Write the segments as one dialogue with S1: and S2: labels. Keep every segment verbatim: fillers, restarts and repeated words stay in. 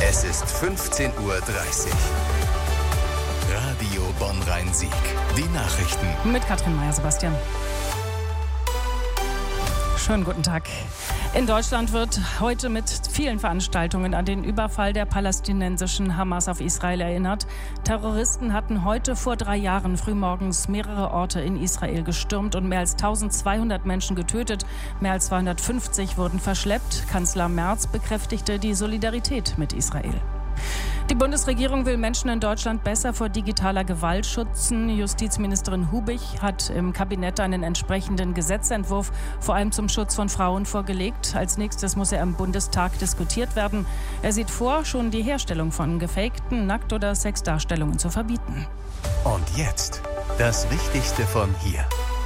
S1: Es ist fünfzehn Uhr dreißig. Radio Bonn-Rhein-Sieg. Die Nachrichten.
S2: Mit Katrin Meyer-Sebastian. Schönen guten Tag. In Deutschland wird heute mit vielen Veranstaltungen an den Überfall der palästinensischen Hamas auf Israel erinnert. Terroristen hatten heute vor drei Jahren frühmorgens mehrere Orte in Israel gestürmt und mehr als eintausendzweihundert Menschen getötet. Mehr als zweihundertfünfzig wurden verschleppt. Kanzler Merz bekräftigte die Solidarität mit Israel. Die Bundesregierung will Menschen in Deutschland besser vor digitaler Gewalt schützen. Justizministerin Hubig hat im Kabinett einen entsprechenden Gesetzentwurf vor allem zum Schutz von Frauen vorgelegt. Als nächstes muss er im Bundestag diskutiert werden. Er sieht vor, schon die Herstellung von gefakten Nackt- oder Sexdarstellungen zu verbieten.
S1: Und jetzt das Wichtigste von hier.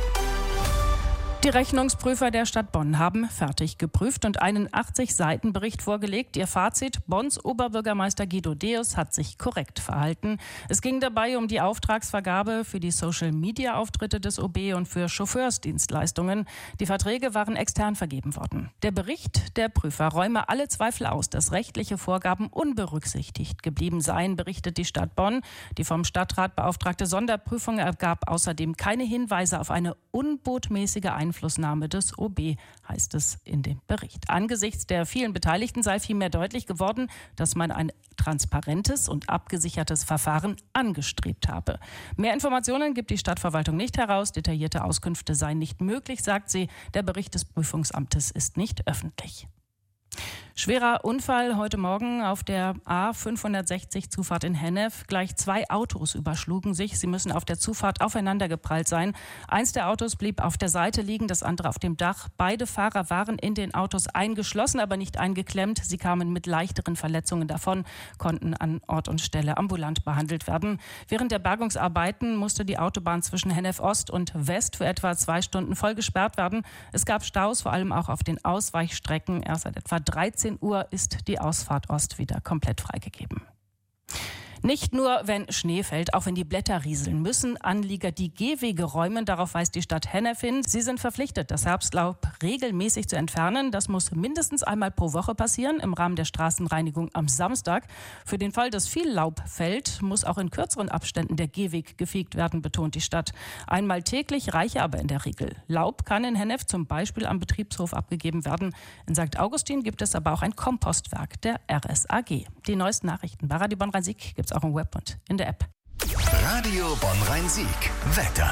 S2: Die Rechnungsprüfer der Stadt Bonn haben fertig geprüft und einen achtzig Seiten Bericht vorgelegt. Ihr Fazit: Bonns Oberbürgermeister Guido Deus hat sich korrekt verhalten. Es ging dabei um die Auftragsvergabe für die Social-Media-Auftritte des O B und für Chauffeursdienstleistungen. Die Verträge waren extern vergeben worden. Der Bericht der Prüfer räume alle Zweifel aus, dass rechtliche Vorgaben unberücksichtigt geblieben seien, berichtet die Stadt Bonn. Die vom Stadtrat beauftragte Sonderprüfung ergab außerdem keine Hinweise auf eine unbotmäßige Einflussnahme Einflussnahme des O B, heißt es in dem Bericht. Angesichts der vielen Beteiligten sei vielmehr deutlich geworden, dass man ein transparentes und abgesichertes Verfahren angestrebt habe. Mehr Informationen gibt die Stadtverwaltung nicht heraus. Detaillierte Auskünfte seien nicht möglich, sagt sie. Der Bericht des Prüfungsamtes ist nicht öffentlich. Schwerer Unfall heute Morgen auf der A fünfhundertsechzig Zufahrt in Hennef. Gleich zwei Autos überschlugen sich. Sie müssen auf der Zufahrt aufeinandergeprallt sein. Eins der Autos blieb auf der Seite liegen, das andere auf dem Dach. Beide Fahrer waren in den Autos eingeschlossen, aber nicht eingeklemmt. Sie kamen mit leichteren Verletzungen davon, konnten an Ort und Stelle ambulant behandelt werden. Während der Bergungsarbeiten musste die Autobahn zwischen Hennef Ost und West für etwa zwei Stunden voll gesperrt werden. Es gab Staus, vor allem auch auf den Ausweichstrecken. Erst seit etwa dreizehn Uhr ist die Ausfahrt Ost wieder komplett freigegeben. Nicht nur, wenn Schnee fällt, auch wenn die Blätter rieseln, müssen Anlieger die Gehwege räumen. Darauf weist die Stadt Hennef hin. Sie sind verpflichtet, das Herbstlaub regelmäßig zu entfernen. Das muss mindestens einmal pro Woche passieren im Rahmen der Straßenreinigung am Samstag. Für den Fall, dass viel Laub fällt, muss auch in kürzeren Abständen der Gehweg gefegt werden, betont die Stadt. Einmal täglich reiche aber in der Regel. Laub kann in Hennef zum Beispiel am Betriebshof abgegeben werden. In Sankt Augustin gibt es aber auch ein Kompostwerk der R S A G. Die neuesten Nachrichten bei Radio Bonn-Rhein-Sieg gibt es auch im Web und in der App.
S1: Radio Bonn-Rhein-Sieg. Wetter.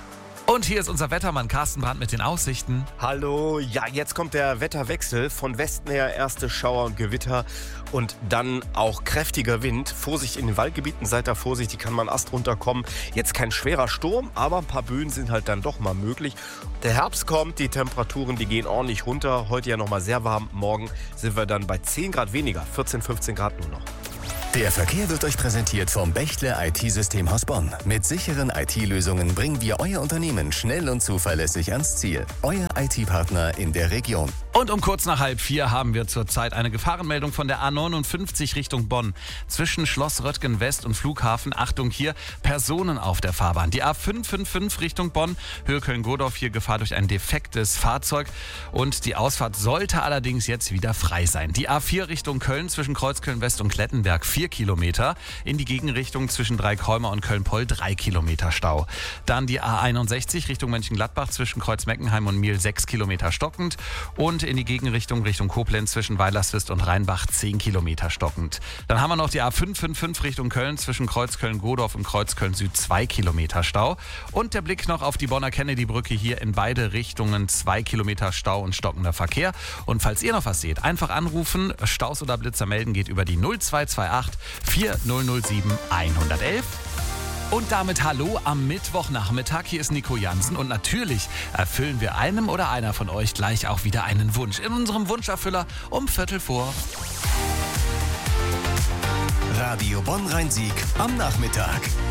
S3: Und hier ist unser Wettermann Carsten Brandt mit den Aussichten.
S4: Hallo, ja, jetzt kommt der Wetterwechsel. Von Westen her erste Schauer und Gewitter und dann auch kräftiger Wind. Vorsicht in den Waldgebieten, seid da vorsichtig, kann man Ast runterkommen. Jetzt kein schwerer Sturm, aber ein paar Böen sind halt dann doch mal möglich. Der Herbst kommt, die Temperaturen, die gehen ordentlich runter. Heute ja nochmal sehr warm, morgen sind wir dann bei zehn Grad weniger, vierzehn, fünfzehn Grad nur noch.
S1: Der Verkehr wird euch präsentiert vom Bechtle I T-Systemhaus Bonn. Mit sicheren I T-Lösungen bringen wir euer Unternehmen schnell und zuverlässig ans Ziel. Euer I T-Partner in der Region.
S3: Und um kurz nach halb vier haben wir zurzeit eine Gefahrenmeldung von der A neunundfünfzig Richtung Bonn. Zwischen Schloss Röttgen West und Flughafen, Achtung hier, Personen auf der Fahrbahn. Die A fünf fünf fünf Richtung Bonn, Höhe Köln-Godorf, hier Gefahr durch ein defektes Fahrzeug. Und die Ausfahrt sollte allerdings jetzt wieder frei sein. Die A vier Richtung Köln, zwischen Kreuzköln West und Klettenberg, vier Kilometer. In die Gegenrichtung zwischen Dreieckholmer und Köln-Poll, drei Kilometer Stau. Dann die A einundsechzig Richtung Mönchengladbach, zwischen Kreuzmeckenheim und Miel, sechs Kilometer stockend. Und in die Gegenrichtung Richtung Koblenz zwischen Weilerswist und Rheinbach zehn Kilometer stockend. Dann haben wir noch die A fünf fünf fünf Richtung Köln zwischen Kreuzköln-Godorf und Kreuzköln-Süd zwei Kilometer Stau. Und der Blick noch auf die Bonner Kennedy-Brücke, hier in beide Richtungen zwei Kilometer Stau und stockender Verkehr. Und falls ihr noch was seht, einfach anrufen, Staus oder Blitzer melden geht über die null zwei zwei acht vier null null sieben eins eins eins. Und damit hallo am Mittwochnachmittag. Hier ist Nico Jansen und natürlich erfüllen wir einem oder einer von euch gleich auch wieder einen Wunsch in unserem Wunscherfüller um Viertel vor.
S1: Radio Bonn-Rhein-Sieg am Nachmittag.